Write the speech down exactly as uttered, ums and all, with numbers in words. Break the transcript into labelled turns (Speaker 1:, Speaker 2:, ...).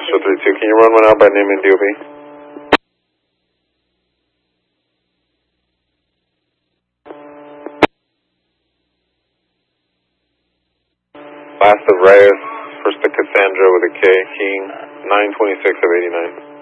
Speaker 1: Show thirty-two, can you run one out by name and D O B? Last of Reyes, first to Cassandra with a K, King, nine twenty-six of eighty-nine.